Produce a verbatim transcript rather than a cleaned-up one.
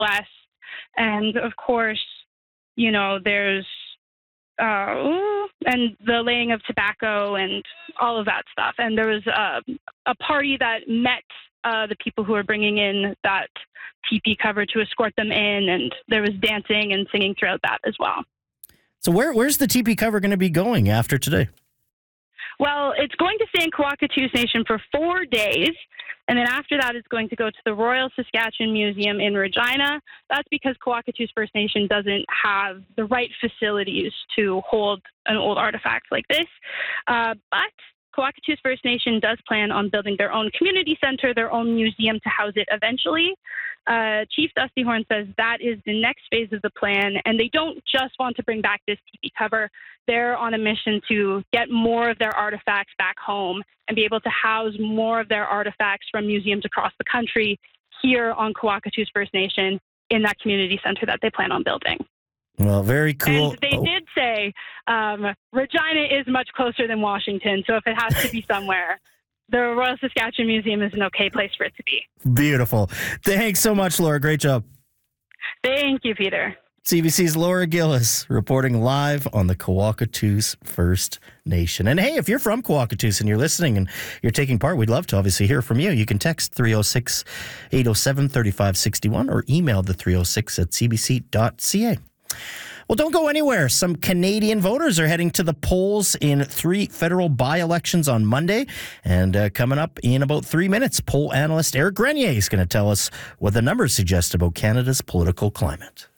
Northwest. And of course, you know, there's uh, and the laying of tobacco and all of that stuff. And there was a, a party that met uh, the people who were bringing in that teepee cover to escort them in, and there was dancing and singing throughout that as well. So where where's the teepee cover going to be going after today? Well, it's going to stay in Coacatoose Nation for four days, and then after that it's going to go to the Royal Saskatchewan Museum in Regina. That's because Coacatoose First Nation doesn't have the right facilities to hold an old artifact like this. Uh, but Coacatoose First Nation does plan on building their own community center, their own museum to house it eventually. Uh, Chief Dusty Horn says that is the next phase of the plan, and they don't just want to bring back this teepee cover. They're on a mission to get more of their artifacts back home and be able to house more of their artifacts from museums across the country here on Coacatoose First Nation in that community center that they plan on building. Well, very cool. And they oh. did say um, Regina is much closer than Washington, so if it has to be somewhere, the Royal Saskatchewan Museum is an okay place for it to be. Beautiful. Thanks so much, Laura. Great job. Thank you, Peter. C B C's Laura Gillis reporting live on the Coacatoose First Nation. And hey, if you're from Coacatoose and you're listening and you're taking part, we'd love to obviously hear from you. You can text three oh six, eight oh seven, three five six one or email the three oh six at c b c dot c a. Well, don't go anywhere. Some Canadian voters are heading to the polls in three federal by-elections on Monday. And uh, coming up in about three minutes, poll analyst Eric Grenier is going to tell us what the numbers suggest about Canada's political climate.